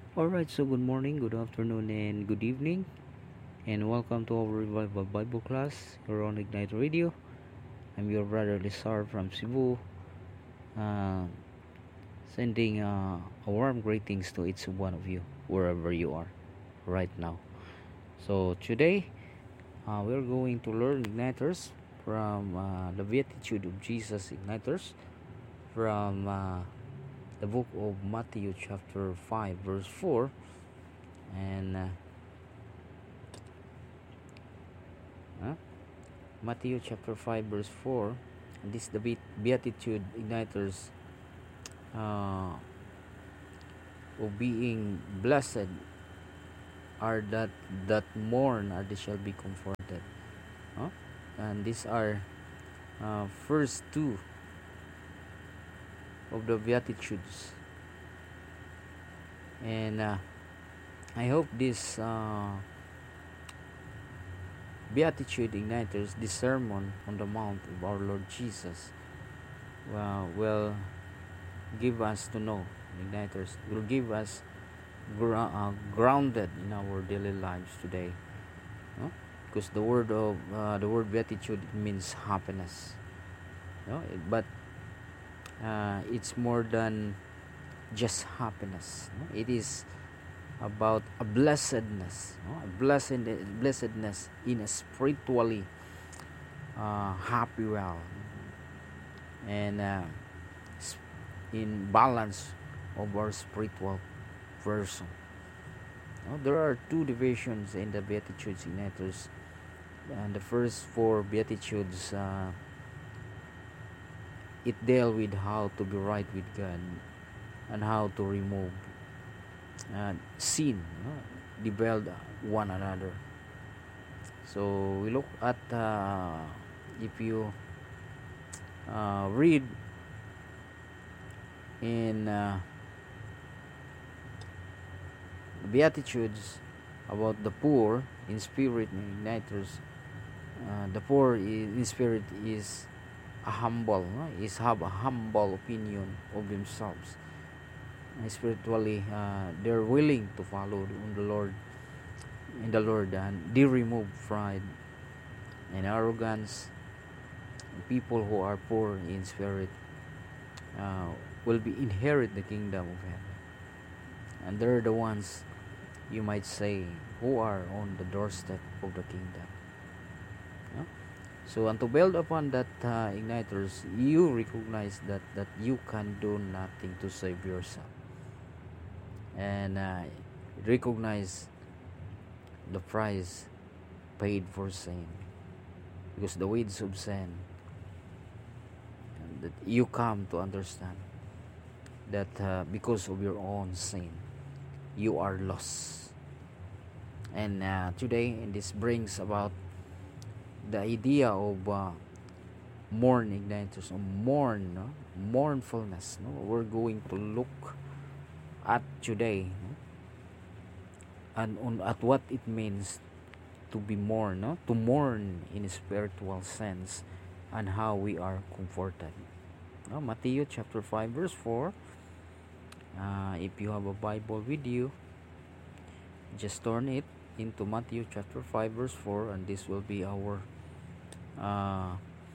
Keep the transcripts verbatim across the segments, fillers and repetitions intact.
Alright, so good morning, good afternoon, and good evening, and welcome to our Revival Bible class here on Ignite Radio. I'm your brother Lizar from Cebu, uh, sending uh, a warm greetings to each one of you, wherever you are right now. So, today uh, we're going to learn Igniters from uh, the Beatitude of Jesus Igniters from uh, the book of Matthew, chapter five, verse four, and uh, huh? Matthew chapter five verse four. This the Beatitude Igniters uh, of being blessed are that that mourn, or they shall be comforted. Huh? And these are uh, first two of the Beatitudes. And uh, I hope this uh, Beatitude Igniters, this sermon on the Mount of our Lord Jesus, uh, will give us to know, Igniters, will give us gra- uh, grounded in our daily lives today. No? Because the word of uh, the word beatitude means happiness. No? But uh, it's more than just happiness. No? It is about a blessedness, no? a blessed blessedness in a spiritually uh, happy well, and uh, in balance of our spiritual person. No? There are two divisions in the Beatitudes Igniters, and the first four Beatitudes uh, it deal with how to be right with God and how to remove uh, sin, no? Rebelled one another. So we look at uh, if you uh, read in uh, Beatitudes about the poor in spirit Igniters, uh, the poor in spirit is a humble, no? is have a humble opinion of themselves. And spiritually, uh, they're willing to follow the Lord, in the Lord, and they remove pride and arrogance. People who are poor in spirit uh, will be inherit the kingdom of heaven, and they're the ones, you might say, who are on the doorstep of the kingdom. No? So, and to build upon that, uh, Igniters, you recognize that that you can do nothing to save yourself, and uh, recognize the price paid for sin, because the wages of sin, that you come to understand that uh, because of your own sin you are lost. And uh, today, and this brings about the idea of uh, mourn Igniters, of mourn, no? mournfulness. No? We're going to look at today, no? and on at what it means to be mourn, no? to mourn in a spiritual sense, and how we are comforted. No? Matthew chapter five verse four. Uh, if you have a Bible with you, just turn it into Matthew chapter five verse four, and this will be our uh,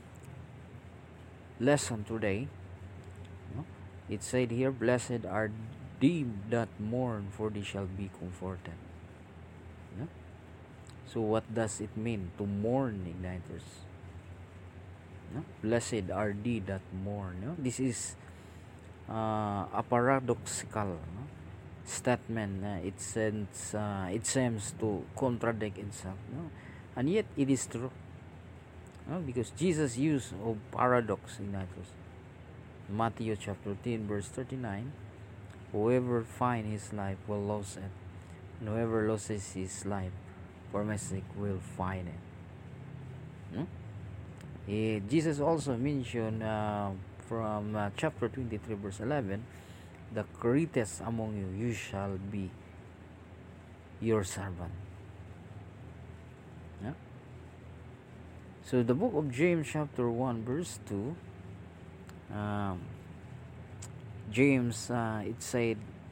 lesson today. No? It said here, blessed are they that mourn, for they shall be comforted. No? So what does it mean to mourn, Igniters? No? Blessed are they that mourn. No? This is uh, a paradoxical, no? statement. Uh, it seems uh, it seems to contradict itself, no? And yet it is true, no? Because Jesus used of paradox in that. Matthew chapter ten verse thirty-nine, whoever find his life will lose it, and whoever loses his life for my sake will find it. Hmm? Eh, Jesus also mentioned uh, from uh, chapter twenty-three verse eleven, the greatest among you, you shall be your servant. Yeah? So the book of James chapter one verse two, um, James, uh, it said,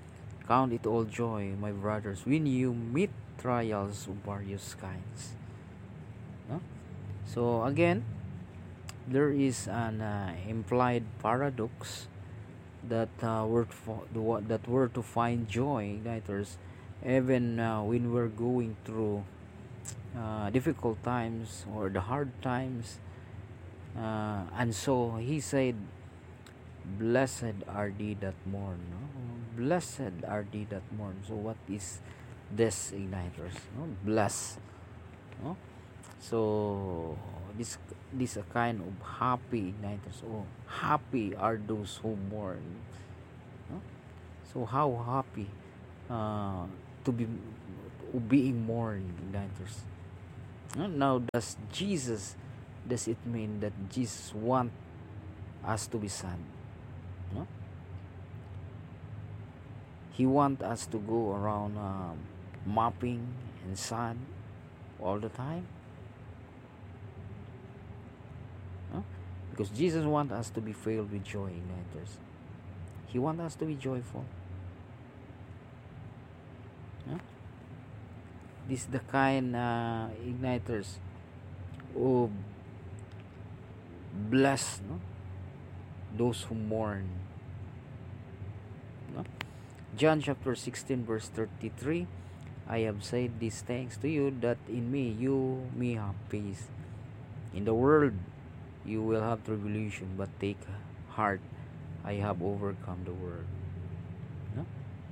Count it all joy, my brothers, when you meet trials of various kinds. No? So again, there is an uh, implied paradox that uh, we're fo- the wa- that we're to find joy, igniters, even uh, when we're going through uh, difficult times or the hard times. Uh, and so he said, "Blessed are they that mourn." No? Blessed are they that mourn. So what is this, igniters? No? Bless. No? So this this a kind of happy, igniters. Oh, happy are those who mourn. No? So how happy uh, to be being mourned, igniters. No? Now does Jesus, does it mean that Jesus want us to be sad? No? He want us to go around um, mopping and sad all the time? No? Because Jesus want us to be filled with joy, igniters. He want us to be joyful. No? This is the kind uh, igniters who bless, no? Those who mourn. No? John chapter sixteen verse thirty-three, I have said these things to you that in me you may have peace. In the world you will have tribulation, but take heart, I have overcome the world. No?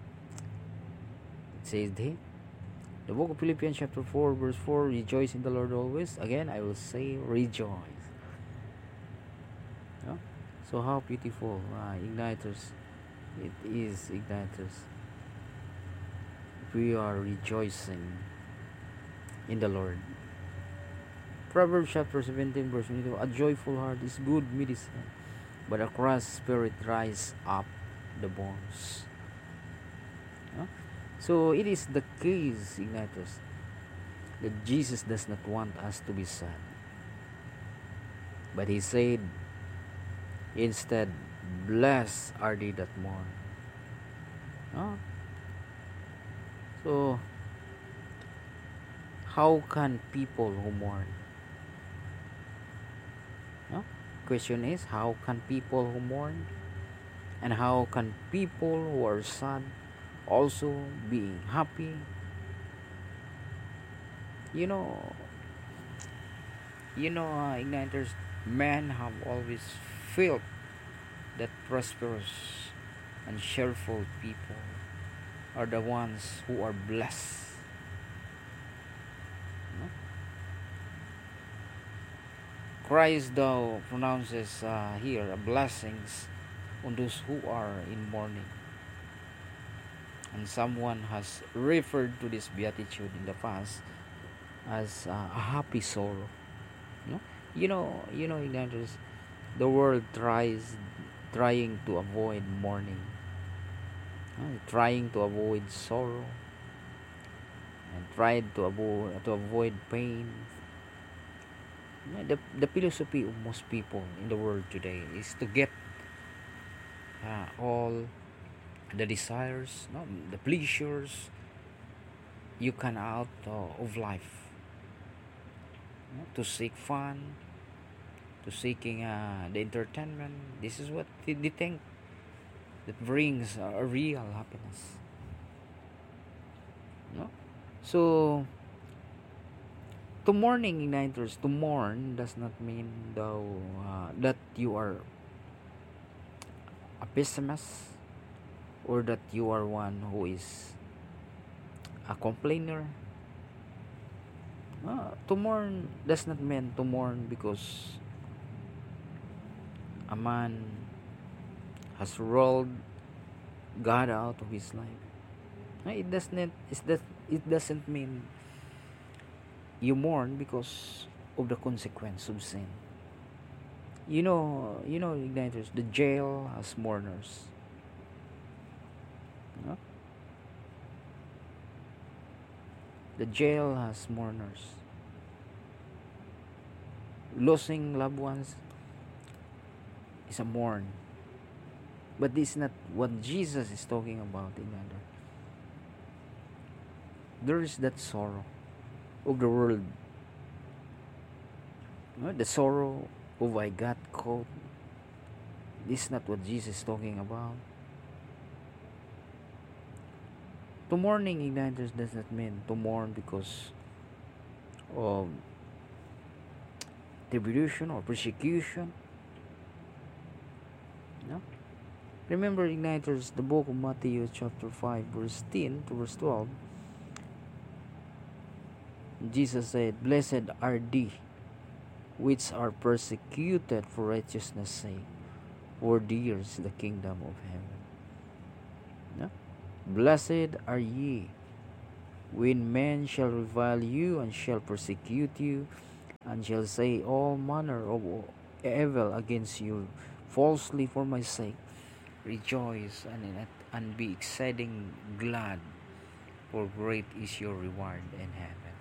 It says there, the book of Philippians chapter four verse four, rejoice in the Lord always. Again I will say rejoice. No? So how beautiful, uh, igniters, it is, igniters. We are rejoicing in the Lord. Proverbs chapter seventeen verse twenty-two, a joyful heart is good medicine, but a crushed spirit dries up the bones. No? So it is the case, igniters, that Jesus does not want us to be sad. But he said, instead, blessed are they that mourn. No? So, how can people who mourn? No? Question is, how can people who mourn? And how can people who are sad also be happy? You know, you know, uh, igniters, men have always felt that prosperous and cheerful people are the ones who are blessed. No? Christ thou pronounces uh, here blessings on those who are in mourning. And someone has referred to this beatitude in the past as uh, a happy sorrow. No? You know, you know, igniters, the world tries trying to avoid mourning, uh, trying to avoid sorrow, and tried to avoid to avoid pain. The the philosophy of most people in the world today is to get uh, all the desires, no, the pleasures you can out uh, of life, no? To seek fun, to seeking uh, the entertainment. This is what they, they think that brings uh, a real happiness. No, so to mourning, igniters, to mourn does not mean though uh, that you are a pessimist or that you are one who is a complainer. Uh, to mourn does not mean to mourn because a man has rolled God out of his life. Uh, It does not. It does. It doesn't mean you mourn because of the consequence of sin. You know. You know, igniters. The jail has mourners. No? The jail has mourners. Losing loved ones is a mourn. But this is not what Jesus is talking about, igniters. there is that sorrow of the world. No? The sorrow of I got caught. This is not what Jesus is talking about. To mourning igniters does not mean to mourn because of tribulation or persecution. No? Remember, igniters, the book of Matthew chapter five verse ten to verse twelve. Jesus said, "Blessed are they which are persecuted for righteousness' sake, for theirs is the kingdom of heaven." No? Blessed are ye when men shall revile you and shall persecute you, and shall say all manner of evil against you falsely for my sake. Rejoice and, and be exceeding glad, for great is your reward in heaven.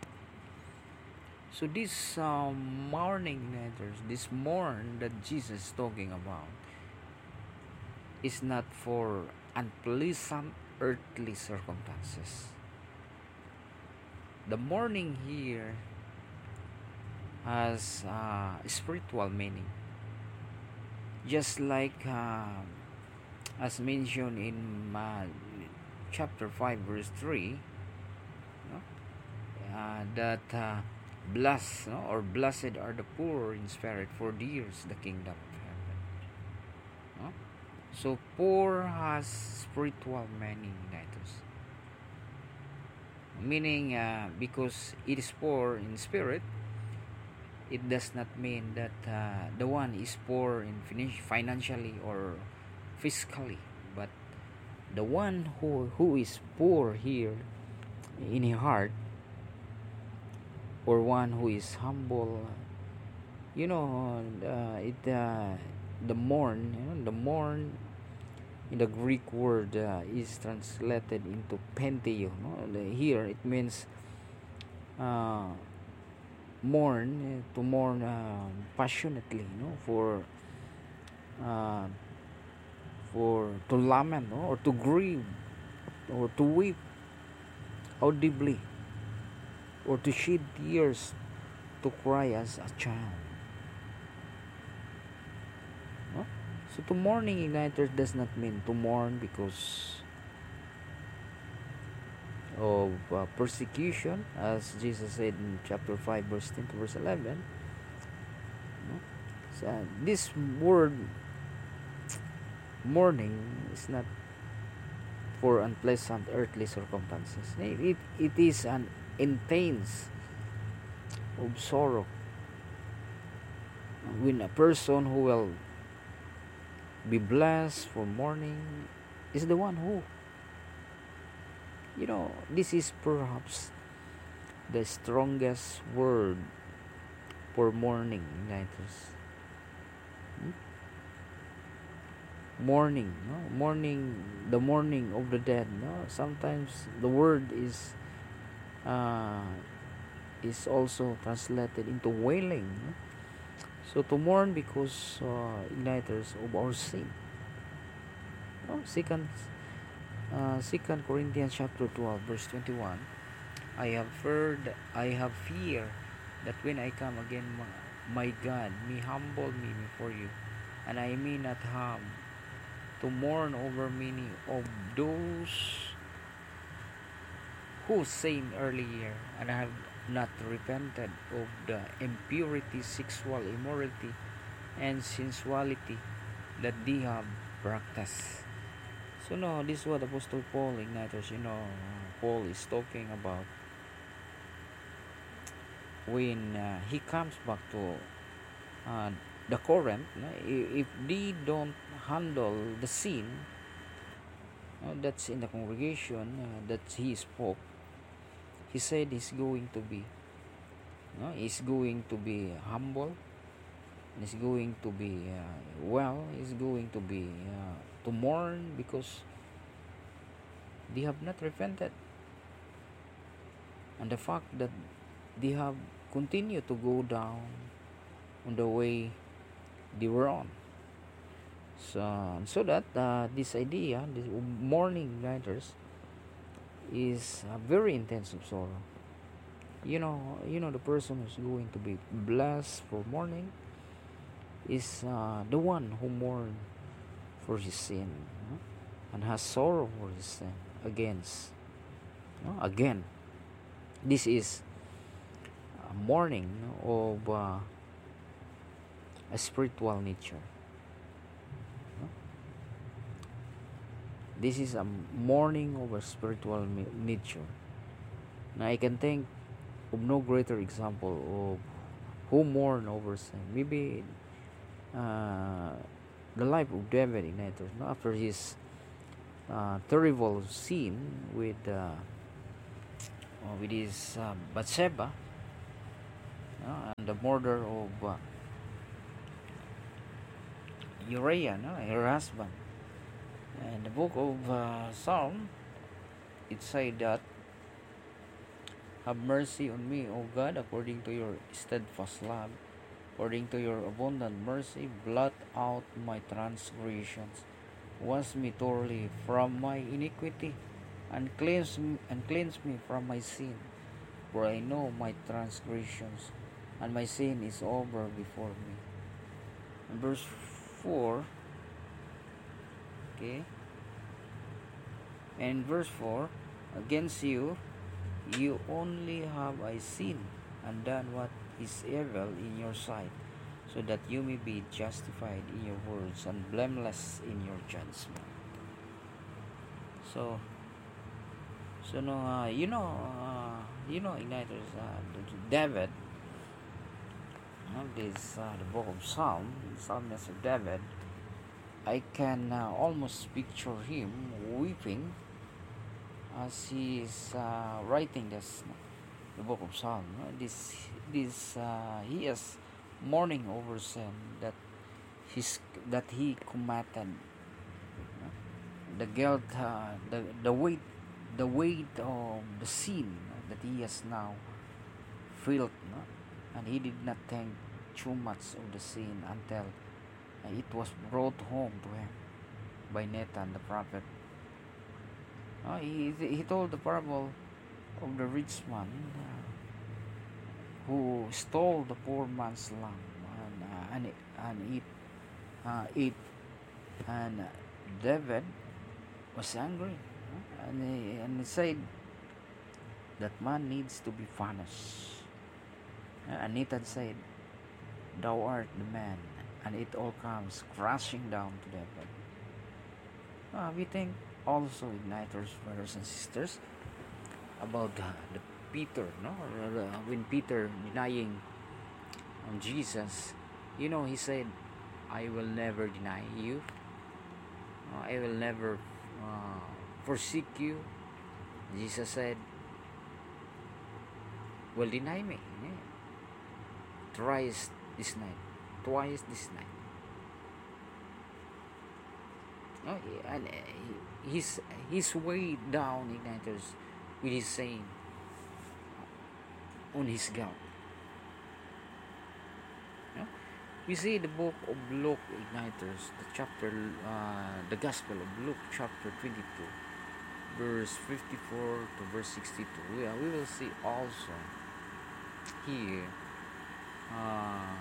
So this um, mourning letters, this mourn that Jesus is talking about, is not for unpleasant earthly circumstances. The mourning here has uh, spiritual meaning, just like uh, as mentioned in uh, chapter five verse three, no? uh, that uh, blessed no? or blessed are the poor in spirit, for theirs the kingdom of heaven. No? So poor has spiritual meaning, Nitus. Meaning uh, because it is poor in spirit, it does not mean that uh, the one is poor in financially or physically, but the one who who is poor here in his heart, or one who is humble, you know, uh, it uh, the mourn, you know, the mourn in the Greek word uh, is translated into penteo. No? Here it means uh, mourn, uh, to mourn uh, passionately, no, for uh, for to lament, no, or to grieve, or to weep audibly, or to shed tears, to cry as a child. No? So to mourning igniters does not mean to mourn because of uh, persecution, as Jesus said in chapter five verse ten to verse eleven. No? So uh, this word mourning is not for unpleasant earthly circumstances. It, it is an intense of sorrow when a person who will be blessed for mourning is the one who, you know, this is perhaps the strongest word for mourning, Unitas. Hmm? Mourning, no? Mourning, the mourning of the dead. No? Sometimes the word is uh, is also translated into wailing. No? So to mourn because uh, igniters of our sin. No? Second, uh, Second Corinthians chapter twelve, verse twenty-one. I have heard, I have fear that when I come again, my, my God may humble me before you, and I may not have to mourn over many of those who sinned earlier, and I have not repented of the impurity, sexual immorality, and sensuality that they have practiced. So no, this is what Apostle Paul igniters, you know, Paul is talking about when uh, he comes back to uh, the Corinth. If they don't handle the sin uh, that's in the congregation uh, that he spoke, he said he's going to be no, he's going to be humble, he's going to be uh, well he's going to be uh, to mourn because they have not repented, and the fact that they have continued to go down on the way they were on. So, so that uh, this idea, this mourning writers, is a very intense of sorrow. You know, you know the person who's going to be blessed for mourning is uh, the one who mourn for his sin, no? And has sorrow for his sin against, no? Again, this is a mourning of uh, a spiritual nature, no? This is a mourning of a spiritual nature. Now I can think of no greater example of who mourn over sin. Maybe uh, the life of David Ignatius, no? After his uh, terrible sin with uh, with his uh, Bathsheba, no? And the murder of uh, Uriah, no? Her husband. And the book of uh, Psalm, it said that, have mercy on me, O God, according to your steadfast love. According to your abundant mercy, blot out my transgressions. Wash me thoroughly from my iniquity, and cleanse me, and cleanse me from my sin. For I know my transgressions, and my sin is over before me. And verse four, okay, and verse four, against you, you only have I sinned, and done what is evil in your sight, so that you may be justified in your words and blameless in your judgment. So, so no, uh, you know, uh, you know, Ignatius, uh, David, you know, this uh, the book of Psalm, the Psalmist of David. I can uh, almost picture him weeping as he is uh, writing this, the book of Psalm. No? This, this, uh, he is mourning over sin that his that he committed. No? The guilt, uh, the the weight, the weight of the sin, no? That he has now felt, no? And he did not think too much of the sin until uh, it was brought home to him by Nathan the prophet. Uh, he, he told the parable of the rich man uh, who stole the poor man's lamb and uh, and, and eat uh, eat and uh, David was angry, uh, and he, and he said that man needs to be punished. Uh, and Nathan said, "Thou art the man," and it all comes crashing down to David. Uh, we think also, Igniters, brothers and sisters, about the, the Peter, no? Uh, when Peter denying um, Jesus, you know, he said, "I will never deny you. Uh, I will never uh, forsake you." Jesus said, "Will deny me, yeah, thrice this night, twice this night." Oh, and uh, his his way down, Igniters, with his saying on his gown. You know? We see the book of Luke, Igniters, the chapter, uh, the Gospel of Luke, chapter twenty-two, verse fifty-four to verse sixty-two. We, uh, we will see also here. Uh,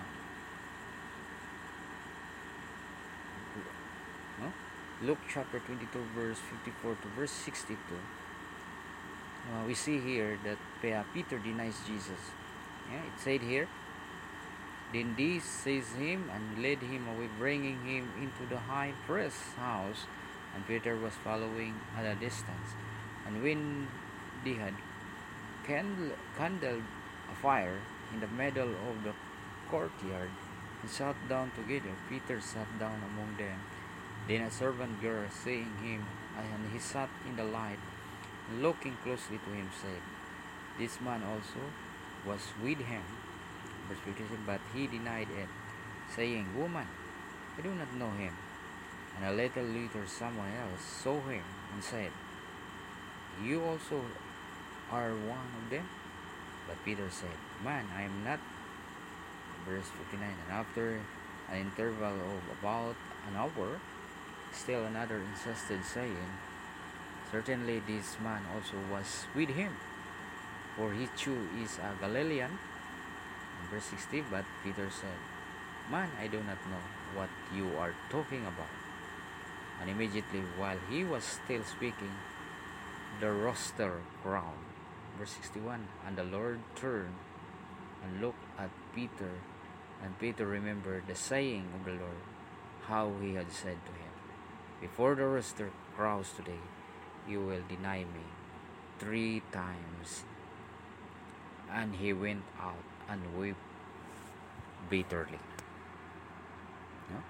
no? Luke chapter twenty-two, verse fifty-four to verse sixty-two. Uh, we see here that uh, Peter denies Jesus. Yeah, it said here, "Then they seized him and led him away, bringing him into the high priest's house. And Peter was following at a distance. And when they had kindled, kindled a fire in the middle of the courtyard and sat down together, Peter sat down among them. Then a servant girl, seeing him, and he sat in the light, looking closely to him, said, This man also was with him. Verse fifty-seven, but he denied it, saying, Woman, I do not know him. And a little later someone else saw him and said, You also are one of them? But Peter said, Man, I am not. Verse fifty-nine, and after an interval of about an hour, still another insisted, saying, Certainly this man also was with him, for he too is a Galilean. In verse sixty, but Peter said, Man, I do not know what you are talking about. And immediately while he was still speaking, the rooster crowed. Verse sixty-one, and the Lord turned and looked at Peter, and Peter remembered the saying of the Lord, how he had said to him, Before the rooster crows today, you will deny me three times. And he went out and wept bitterly. No?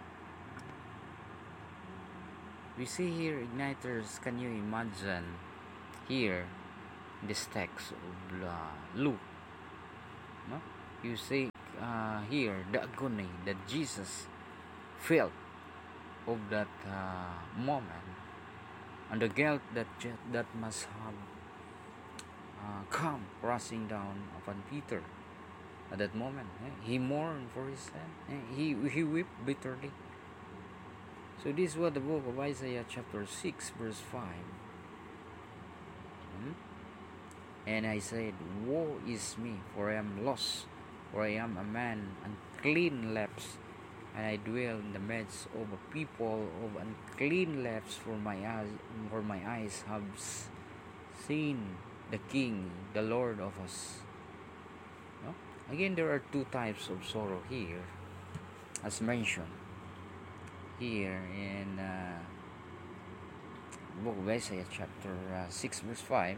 We see here, igniters, can you imagine here in this text of uh, Luke? No? You see uh, here the agony that Jesus felt of that uh, moment, and the guilt that that must have uh, come rushing down upon Peter at that moment. Eh? He mourned for his son. Eh? He he wept bitterly. So this is what the book of Isaiah chapter six verse five. Hmm? And I said, Woe is me, for I am lost, for I am a man unclean lips, and I dwell in the midst of a people of unclean lips, for my eyes, for my eyes have seen the King, the Lord of us. No? Again, there are two types of sorrow here, as mentioned here in uh, book of Isaiah chapter uh, six verse five.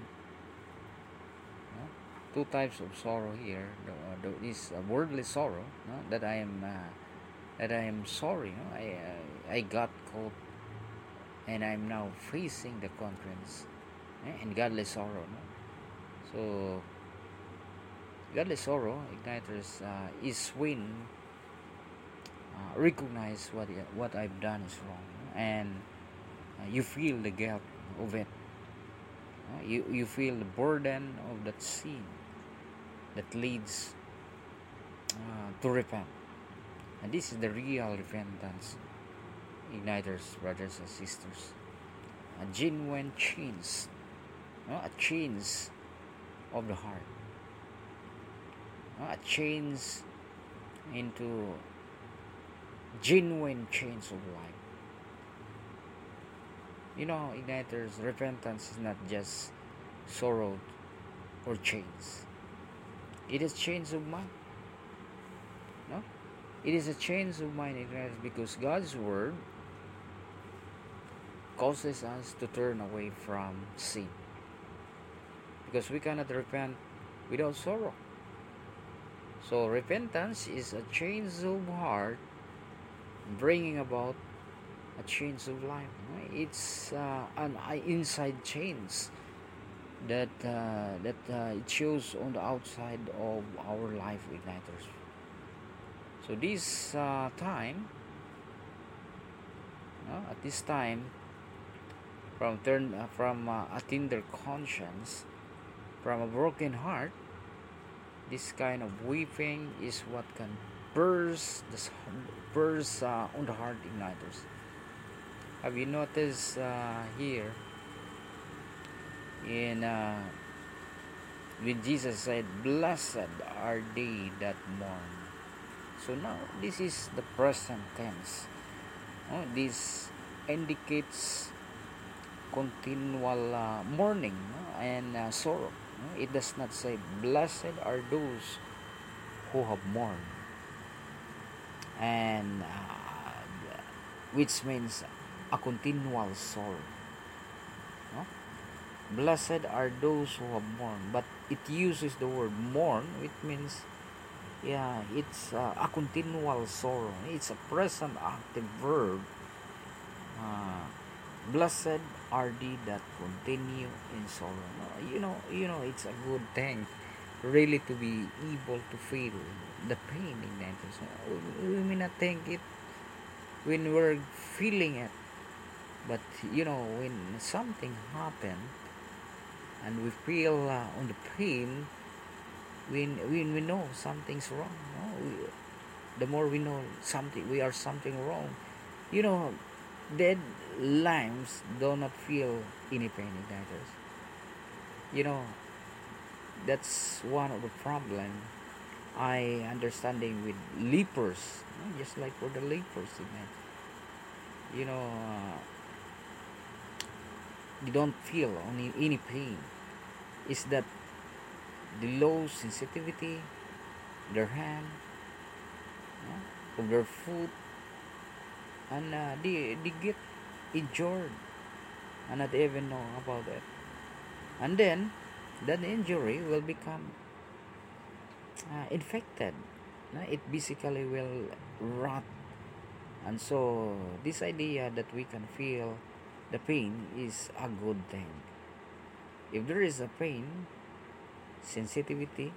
No? Two types of sorrow here. The, uh, the, this uh, worldly sorrow, no? that I am uh, that I am sorry. No? I uh, I got caught, and I'm now facing the consequence, eh? and godly sorrow. No? So godly sorrow, igniters, uh, is when uh, recognize what what I've done is wrong, and uh, you feel the guilt of it. Uh, you you feel the burden of that sin that leads uh, to repent, and this is the real repentance, igniters, brothers and sisters. A genuine change, no? a change of the heart, no? a change into genuine change of life. You know, igniters, repentance is not just sorrow or change. It is change of mind. No? It is a change of mind, igniters, because God's word causes us to turn away from sin. Because we cannot repent without sorrow. So repentance is a change of heart, bringing about a change of life. It's uh, an inside change that uh, that uh, it shows on the outside of our life, igniters. So this uh, time, uh, at this time, from turn uh, from uh, a tender conscience, from a broken heart, this kind of weeping is what can burst the burst uh, on the heart, igniters. Have you noticed uh, here in uh, when Jesus said, Blessed are they that mourn. So now this is the present tense. Oh, this indicates continual uh, mourning, no? and uh, sorrow. No? It does not say, Blessed are those who have mourned, and uh, which means a continual sorrow. No? Blessed are those who have mourned, but it uses the word mourn, which means, yeah, it's uh, a continual sorrow. It's a present active verb. Uh, Blessed are they that continue in sorrow. No, you know, you know, it's a good thing, really, to be able to feel the pain in that. We may not think it when we're feeling it. But you know, when something happened and we feel uh, on the pain, when when we know something's wrong, no? we, the more we know something, we are something wrong. You know, Dead limbs do not feel any pain, igniters. You know, that's one of the problem I understanding with lepers, you know, just like for the lepers, ignite. You know, uh, they don't feel any, any pain. Is that the low sensitivity, their hand, you know, of their foot, and uh, they, they get injured and not even know about it. And then that injury will become uh, infected. No? It basically will rot. And so this idea that we can feel the pain is a good thing. If there is a pain, sensitivity,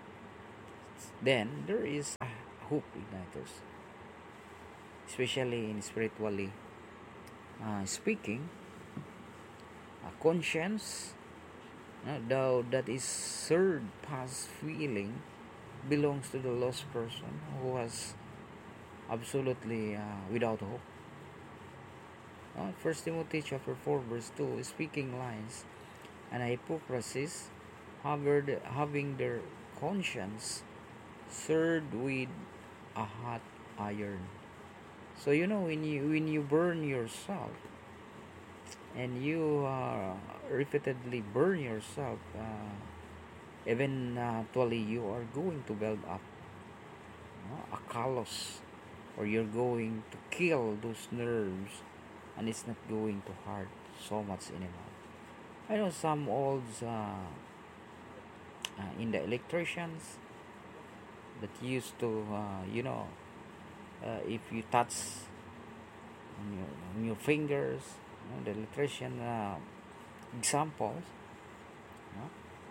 then there is a hope, igniters. Especially in spiritually uh, speaking, a conscience, uh, though that is third past feeling, belongs to the lost person who was absolutely uh, without hope. Uh, First Timothy chapter four verse two, speaking lies and hypocrisies, having having their conscience seared with a hot iron. So you know when you when you burn yourself and you uh, repeatedly burn yourself, uh, eventually you are going to build up uh, a callus, or you're going to kill those nerves, and it's not going to hurt so much anymore. I know some old uh, uh, in the electricians that used to, uh, you know, uh, if you touch on your, on your fingers, you know, the electrician uh, examples, you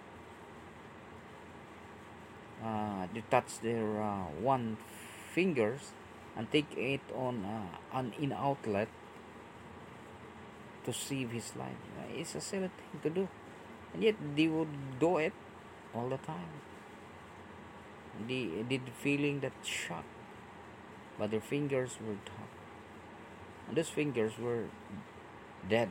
know, uh, they touch their uh, one fingers and take it on uh, an in outlet to save his life. Uh, It's a silly thing to do, and yet they would do it all the time. They did feeling that shock, but their fingers were tough, and those fingers were dead.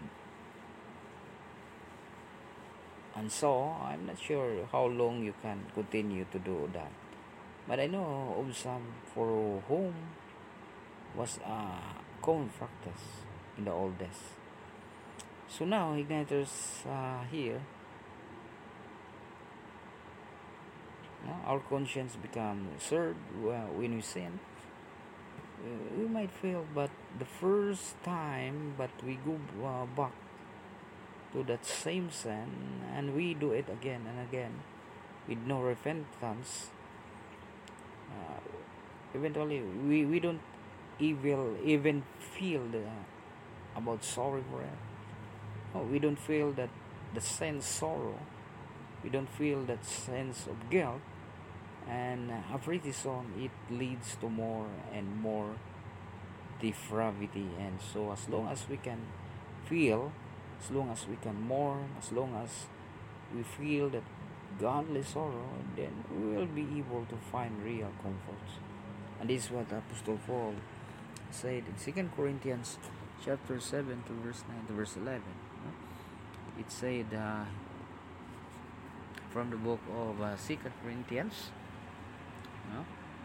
And so I'm not sure how long you can continue to do that. But I know of some for whom was a common practice in the old days. So now igniters uh, here, no, our conscience become served uh, when we sin. Uh, we might fail, but the first time, but we go uh, back to that same sin and we do it again and again with no repentance. Uh, Eventually, we, we don't even even feel the, about sorry for it. Oh, we don't feel that the sense sorrow. We don't feel that sense of guilt, and uh, pretty soon it leads to more and more depravity. And so, as long as we can feel, as long as we can mourn, as long as we feel that godly sorrow, then we will be able to find real comfort. And this is what Apostle Paul said in Second Corinthians chapter seven to verse nine to verse eleven. No? It said uh, from the book of uh, Second Corinthians, no?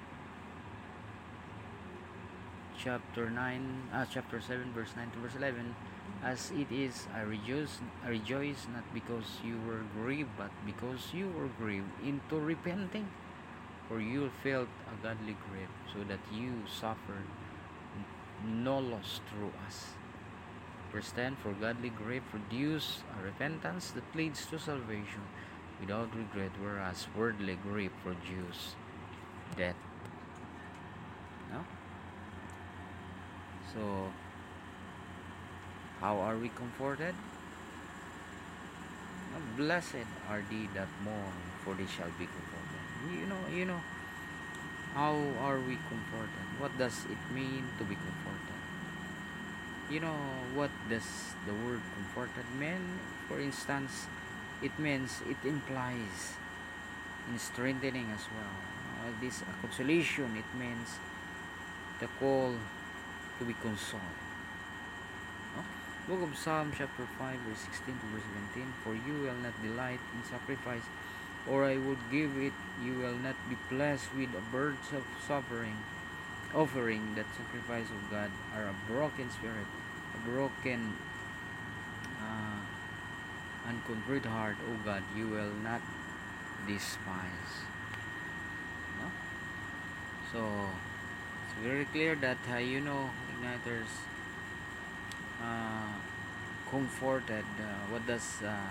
chapter nine, uh, chapter seven, verse nine to verse eleven. As it is, I rejoice, I rejoice not because you were grieved, but because you were grieved into repenting. For you felt a godly grief, so that you suffered no loss through us. Verse ten, for godly grief produces a repentance that leads to salvation without regret, whereas worldly grief produces death. No? So, how are we comforted? Blessed are they that mourn, for they shall be comforted. You know, you know, how are we comforted? What does it mean to be comforted? You know, what does the word comforted mean? For instance, it means, it implies in strengthening as well. Uh, this uh, consolation, it means the call to be consoled. Book of Psalm chapter five verse sixteen to verse seventeen. For you will not delight in sacrifice, or I would give it. You will not be pleased with a birds of suffering. Offering that sacrifice of God are a broken spirit, a broken uh, and contrite heart, O God, you will not despise. No? So it's very clear that uh, you know, igniters, uh, comforted. Uh, what does uh,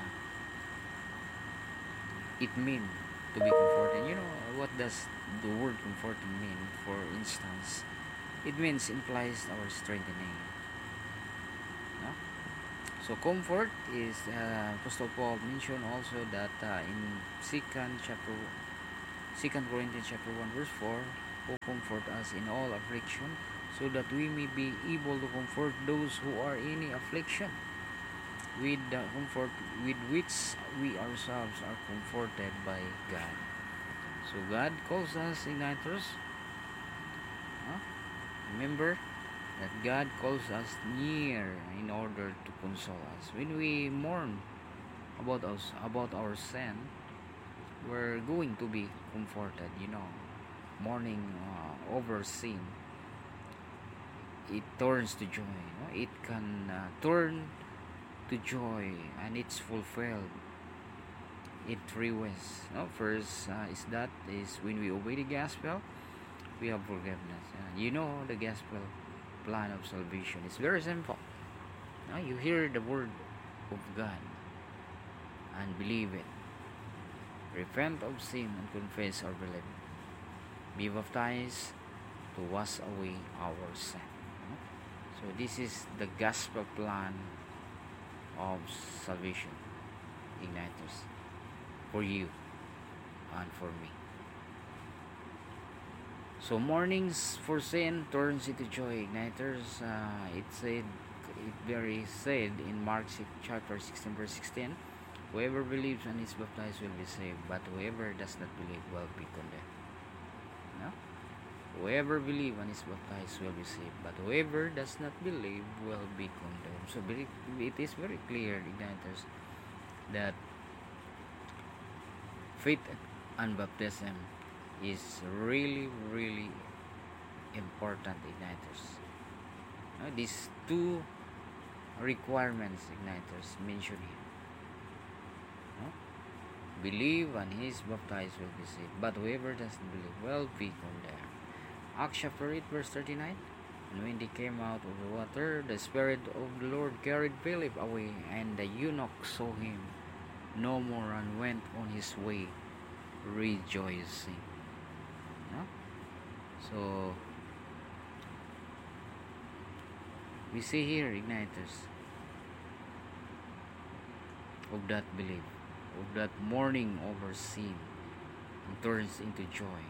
it mean to be comforted? You know, what does the word comforting mean? For instance, it means implies our strengthening. No? So comfort is uh, Apostle Paul mentioned also that uh, in second chapter second Corinthians chapter one verse four, who comfort us in all affliction, so that we may be able to comfort those who are in affliction with the comfort with which we ourselves are comforted by God. So God calls us igniters. Huh? Remember that God calls us near in order to console us. When we mourn about us about our sin, we're going to be comforted. You know, mourning uh, over sin, it turns to joy. You know? It can uh, turn to joy, and it's fulfilled. It three ways. No, first uh, is that is when we obey the gospel, we have forgiveness. Uh, you know the gospel plan of salvation. It's very simple. Now you hear the word of God and believe it. Repent of sin and confess or believe. Be baptized to wash away our sin. So this is the gospel plan of salvation, igniters, for you and for me. So mournings for sin turns into joy, igniters. Uh, it said, it very said in Mark chapter sixteen verse sixteen, whoever believes and is baptized will be saved, but whoever does not believe will be condemned. No? Whoever believes and is baptized will be saved, but whoever does not believe will be condemned. So very, it is very clear, igniters, that faith and baptism is really, really important, igniters. Now, these two requirements, igniters, mentioned here. No? Believe and he is baptized will be saved, but whoever doesn't believe will be condemned. Acts chapter eight verse thirty-nine. And when they came out of the water, the Spirit of the Lord carried Philip away, and the eunuch saw him no more and went on his way rejoicing. No? So we see here, igniters, of that belief, of that mourning over sin, and turns into joy,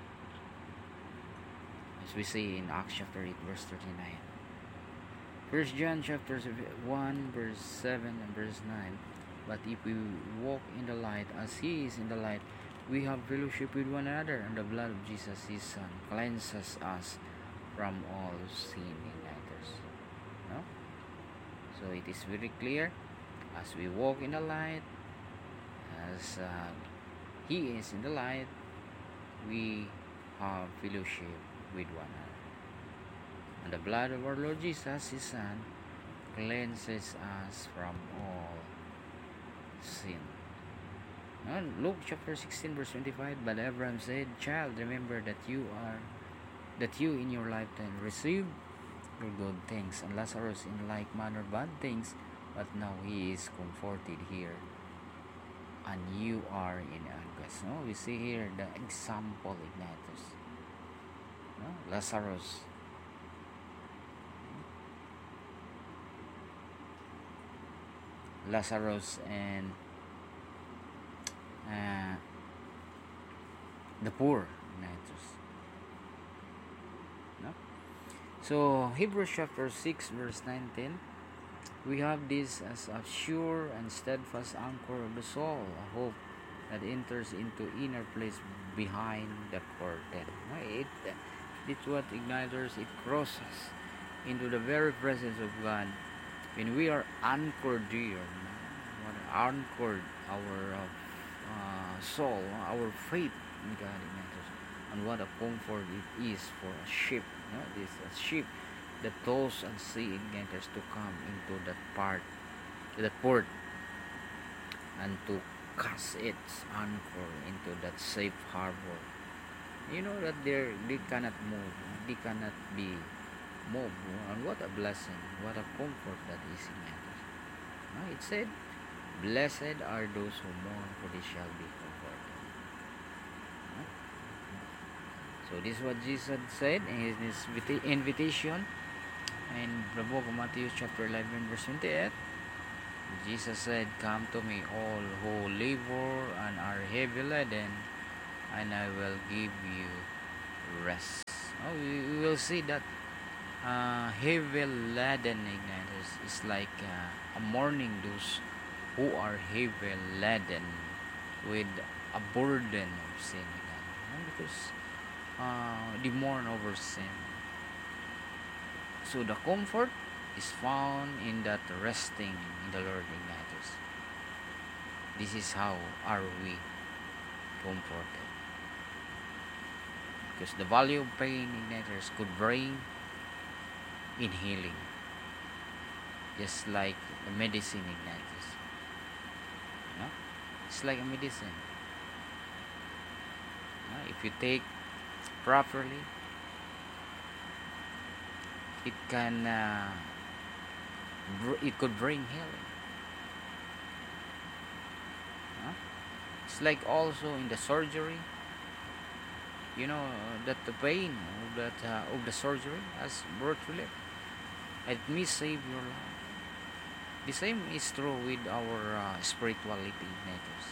as we see in Acts chapter eight verse thirty-nine. First John chapter one verse seven and verse nine. But if we walk in the light as he is in the light, we have fellowship with one another, and the blood of Jesus his Son cleanses us from all sin, igniters. No? So it is very clear, as we walk in the light, as uh, he is in the light, we have fellowship with one another. And the blood of our Lord Jesus his Son cleanses us from all sin. And Luke chapter sixteen verse twenty-five. But Abraham said, Child, remember that you are that you in your lifetime received your good things, and Lazarus in like manner bad things, but now he is comforted here, and you are in anguish. No, we see here the example, igniters. No? Lazarus, Lazarus and uh, the poor, igniters. No? So Hebrews chapter six verse nineteen, we have this as a sure and steadfast anchor of the soul, a hope that enters into inner place behind the curtain. No? It, it's what, igniters, it crosses into the very presence of God when we are anchored here, what anchored our uh, uh, soul, our faith in God, Ignatius, and what a comfort it is for a ship, you know, this a ship that tows and sea, Ignatius, to come into that part, that port, and to cast its anchor into that safe harbor. You know that they they cannot move, they cannot be moved, and what a blessing, what a comfort that is, Ignatius. No, it said, "Blessed are those who mourn, for they shall be comforted." No? So this is what Jesus said in his invitation in the book of Matthew chapter eleven verse twenty-eight. Jesus said, "Come to me, all who labor and are heavy laden, and I will give you rest." Oh, we, we will see that uh, heavy laden, Ignatius, is like uh, a mourning those who are heavy laden with a burden of sin, Ignatius, because uh, they mourn over sin. So the comfort is found in that resting in the Lord, Ignatius. This is how are we comforted. Because the value of pain, Ignatius, could bring in healing. Just like the medicine, Ignatius. You know? It's like a medicine. You know, if you take properly, it can uh, br- it could bring healing. Huh? It's like also in the surgery, you know, that the pain of that uh, of the surgery has brought relief. It may save your life. The same is true with our uh, spirituality, Ignatius.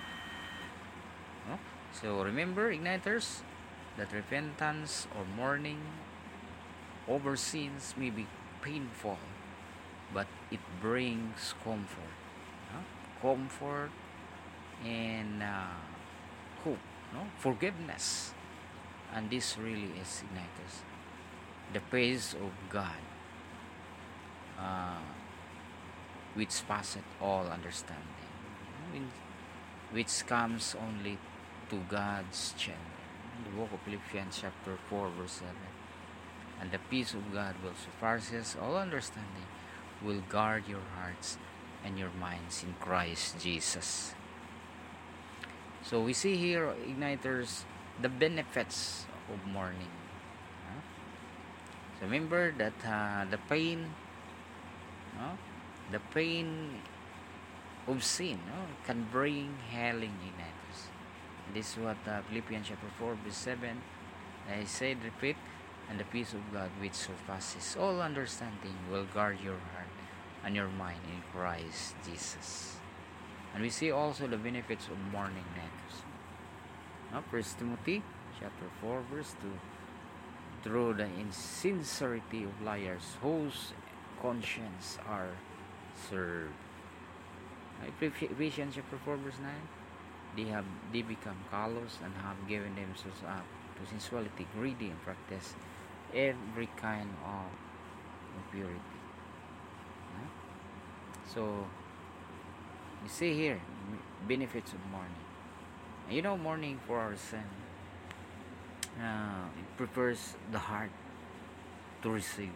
No? So remember, Ignatius, that repentance or mourning over sins may be painful, but it brings comfort, huh? Comfort and uh, hope, no, forgiveness, and this really is, Ignatius, the peace of God, uh, which passeth all understanding, which comes only to God's children. In the book of Philippians chapter four verse seven. And the peace of God will surpasses all understanding, will guard your hearts and your minds in Christ Jesus. So we see here, Igniters, the benefits of mourning. Huh? So remember that uh, the pain, no? the pain of sin, no? can bring healing, Igniters. This is what uh, Philippians chapter four verse seven, I said, repeat, and the peace of God which surpasses all understanding will guard your heart and your mind in Christ Jesus. And we see also the benefits of mourning next. Now, First Timothy chapter four verse two. Through the insincerity of liars, whose conscience are served. Ephesians chapter four verse nine. They have they become callous and have given themselves up to sensuality, greedy, and practice every kind of impurity. Yeah? So you see here benefits of mourning. And you know, mourning for our sin, uh, it prepares the heart to receive.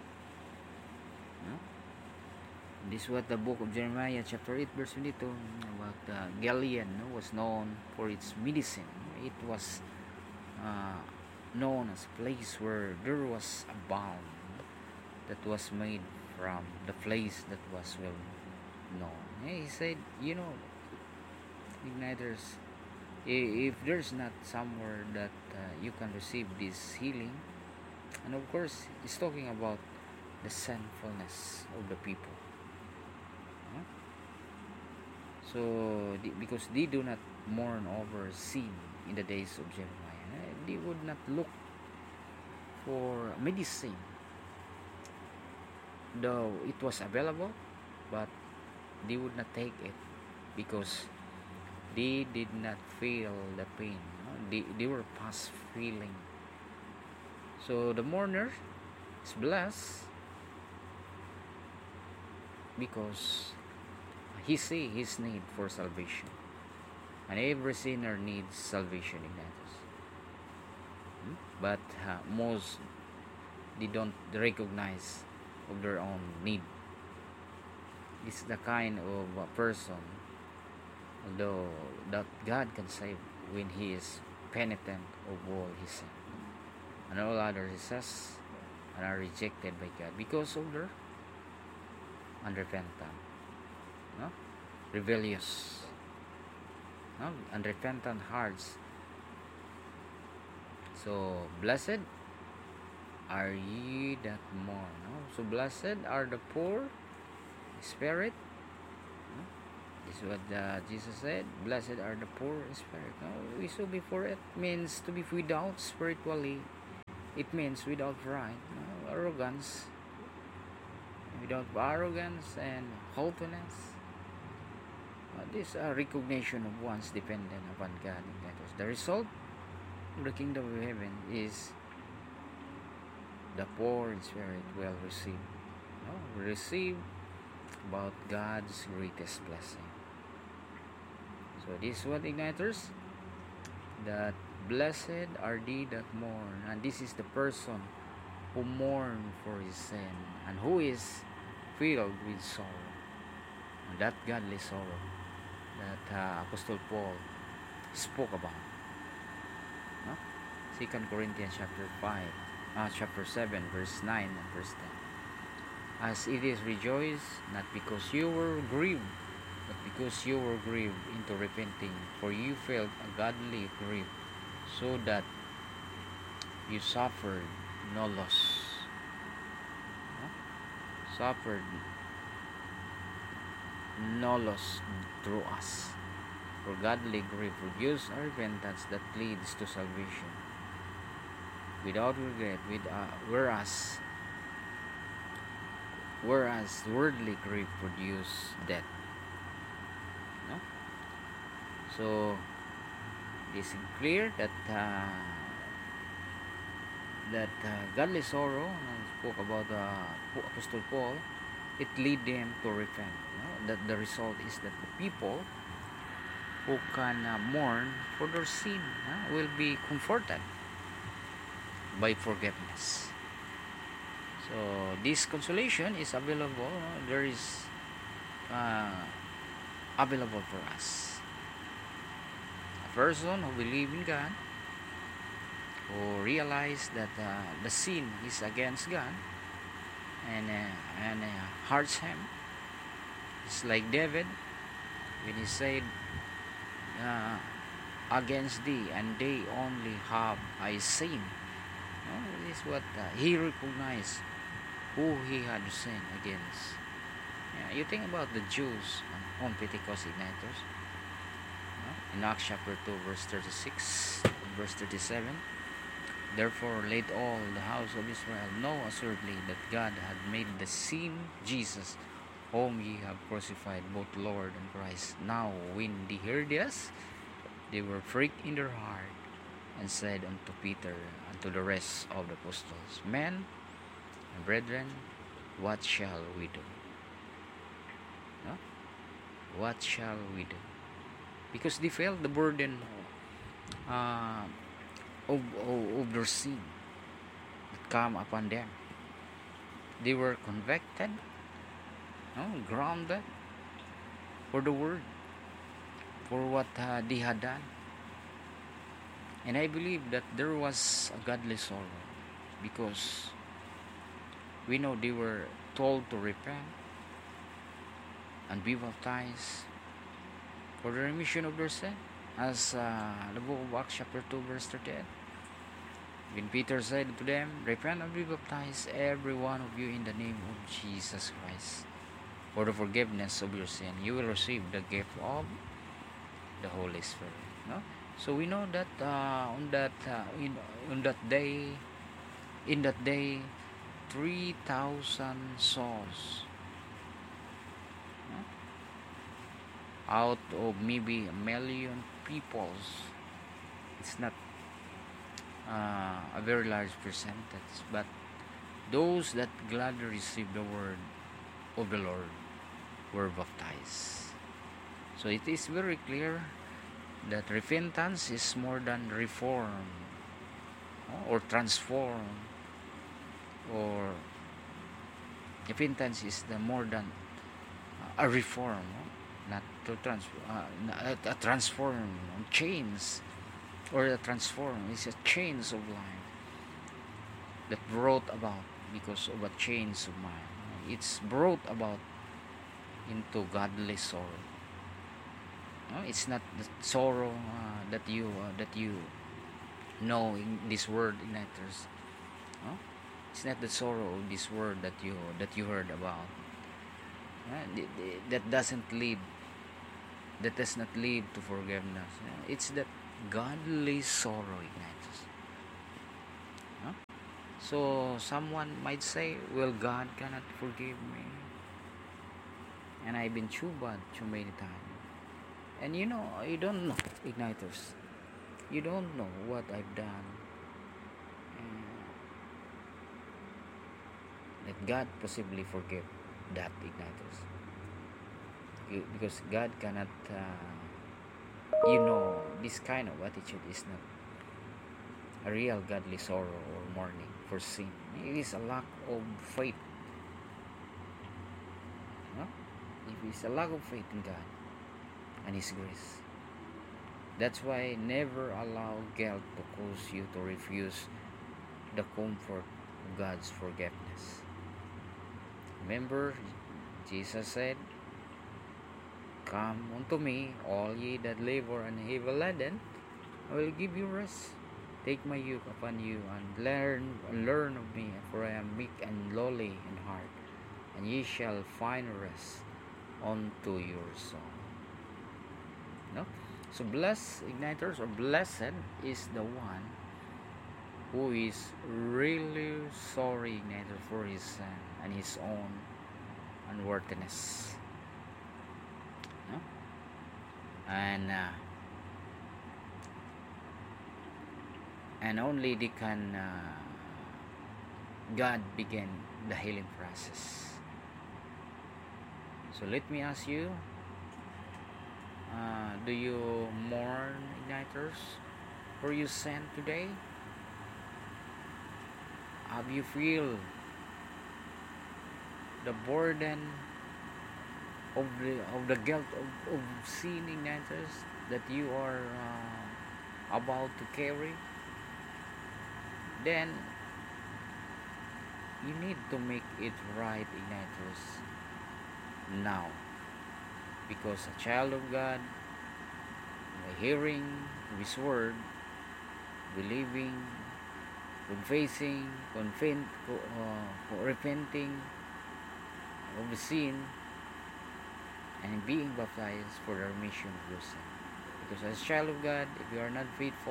Yeah? This is what the book of Jeremiah chapter eight verse twenty-two about uh, Gilead, no, was known for its medicine. It was uh, known as a place where there was a balm that was made from the place that was well known. He said, you know, Igniters, if there's not somewhere that uh, you can receive this healing, and of course, he's talking about the sinfulness of the people. Huh? So, the, because they do not mourn over sin in the days of Jeremiah, they would not look for medicine, though it was available, but they would not take it because they did not feel the pain. No? They, they were past feeling. So the mourner is blessed because he see his need for salvation, and every sinner needs salvation, Ignatius. Hmm? But uh, most they don't recognize of their own need. It's the kind of a person, although that God can save when he is penitent of all his sin, and all others he says and are rejected by God because of their unrepentant, no, rebellious, no, unrepentant hearts. So blessed are ye that mourn. No? So blessed are the poor in spirit. No? This is what uh, Jesus said. Blessed are the poor in spirit. No? We saw before it means to be without spiritually. It means without pride, no? Arrogance, without arrogance and haughtiness. Uh, this uh, recognition of one's dependent upon God. The result of the kingdom of heaven is the poor in spirit will receive. No? Receive about God's greatest blessing. So this is what, igniters, that blessed are they that mourn, and this is the person who mourn for his sin and who is filled with sorrow, and that godly sorrow that uh, Apostle Paul spoke about. No? Second Corinthians chapter five, uh, chapter seven, verse nine and verse ten. As it is, rejoice not because you were grieved, but because you were grieved into repenting, for you felt a godly grief, so that you suffered no loss. No? Suffered no loss through us. For godly grief produces a repentance that leads to salvation, without regret, with, uh, whereas whereas worldly grief produces death. No? So it is clear that uh, that uh, godly sorrow, uh, spoke about uh, Apostle Paul, it lead them to repent. No? That the result is that the people who can uh, mourn for their sin uh, will be comforted by forgiveness. So this consolation is available. Uh, there is uh, available for us. A person who believes in God, who realize that uh, the sin is against God, and uh, and uh, hurts him. It's like David when he said, uh, "Against thee, and they only have I sinned." No, this is what uh, he recognized who he had sinned against. Yeah, you think about the Jews on, on Pentecost igniters. No? In Acts chapter two, verse thirty-six, verse thirty-seven. Therefore let all the house of Israel know assuredly that God had made the same Jesus whom ye have crucified, both Lord and Christ. Now when they heard this, they were freaked in their heart, and said unto Peter and to the rest of the apostles, Men and brethren, what shall we do? No? What shall we do? Because they felt the burden uh, of, of, of their sin that come upon them. They were convicted, no, grounded for the word, for what uh, they had done. And I believe that there was a godly sorrow, because we know they were told to repent and be baptized for the remission of their sin, as uh, the book of Acts chapter two, verse thirty-eight. When Peter said to them, Repent and be baptized, every one of you, in the name of Jesus Christ, for the forgiveness of your sin. You will receive the gift of the Holy Spirit. No? So we know that uh, on that uh, in on that day, in that day, three thousand souls, no? Out of maybe a million peoples. It's not uh, a very large percentage, but those that gladly receive the word of the Lord were baptized. So it is very clear that repentance is more than reform, no? Or transform, or repentance is the more than uh, a reform, no? Not to trans uh, a, a transform, change, or a transform is a change of life that brought about because of a change of mind. It's brought about into godly sorrow. No, it's not the sorrow uh, that you uh, that you know in this word igniters. No? It's not the sorrow of this word that you that you heard about. Uh, that doesn't lead. That does not lead to forgiveness. Uh, it's that godly sorrow igniters. No? So someone might say, "Well, God cannot forgive me, and I've been too bad too many times." And you know, you don't know, igniters. You don't know what I've done. And let God possibly forgive that, igniters. You, because God cannot, uh, you know, this kind of attitude is not a real godly sorrow or mourning for sin. It is a lack of faith. No? It is a lack of faith in God and His grace. That's why never allow guilt to cause you to refuse the comfort of God's forgiveness. Remember, Jesus said, "Come unto me, all ye that labor and heavy laden, I will give you rest. Take my yoke upon you and learn and learn of me, for I am meek and lowly in heart, and ye shall find rest unto your soul." No? So blessed, igniters, or blessed is the one who is really sorry, igniter, for his sin and his own unworthiness. No? And uh, and only they can uh, God begin the healing process. So let me ask you, uh, do you mourn, igniters, for your sin today? Have you feel the burden of the of the guilt of, of sin, igniters, that you are uh, about to carry? Then you need to make it right, igniters, now, because a child of God, by hearing His word, believing, confessing, confess, uh, repenting of the sin, and being baptized for the remission of your sin. Because as a child of God, if you are not faithful,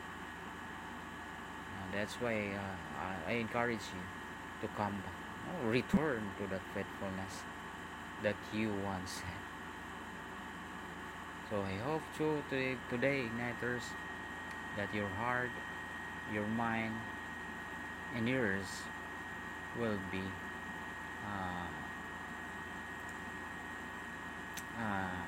uh, that's why uh, I, I encourage you to come back, no? Return to that faithfulness that you once had. So I hope to today, today igniters, that your heart, your mind, and yours will be uh, uh,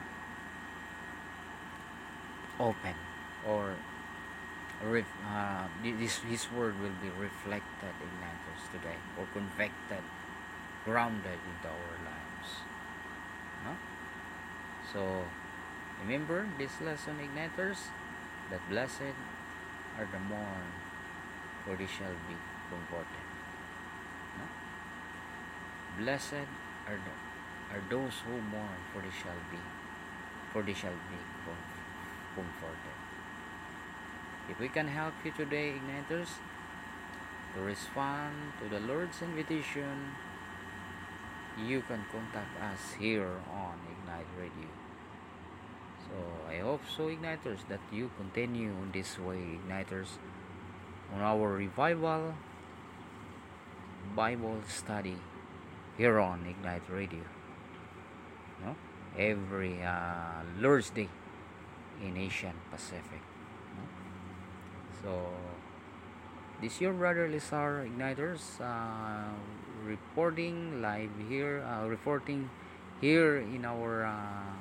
open, or ref- uh, this His word will be reflected, igniters, today, or convicted, grounded into our lives. No? So remember this lesson, igniters, that blessed are the mourn, for they shall be comforted. No? Blessed are the, are those who mourn, for they shall be for they shall be comforted. If we can help you today, igniters, to respond to the Lord's invitation, you can contact us here on Ignite Radio. So I hope so, igniters, that you continue in this way, igniters, on our revival Bible study here on Ignite Radio. No? Every uh, Lord's Day in Asian Pacific. No? So this is your brother Lizar, igniters, uh, reporting live here, uh, reporting here in our uh,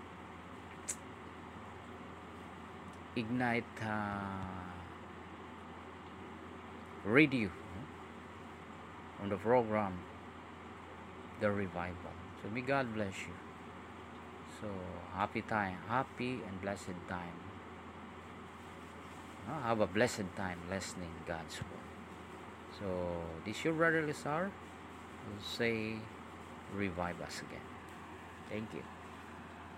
Ignite uh, radio, on the program The Revival. So may God bless you. So happy time, happy and blessed time. Uh, have a blessed time listening God's word. So this your brother Lizar will say, revive us again. Thank you.